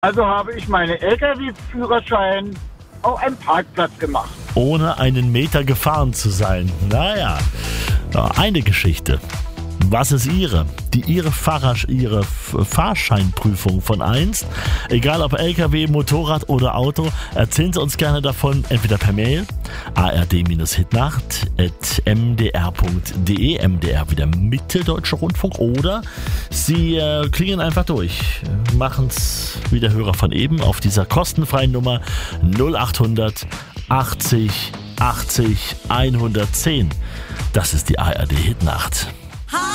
Also habe ich meinen LKW-Führerschein auf einem Parkplatz gemacht. Ohne einen Meter gefahren zu sein. Naja, eine Geschichte. Was ist Ihre Fahrscheinprüfung von einst? Egal ob LKW, Motorrad oder Auto, erzählen Sie uns gerne davon, entweder per Mail, ard-hitnacht@mdr.de, MDR wieder Mitteldeutscher Rundfunk, oder Sie klingen einfach durch, machen's wie der Hörer von eben auf dieser kostenfreien Nummer 0800 80 80 110. Das ist die ARD Hitnacht.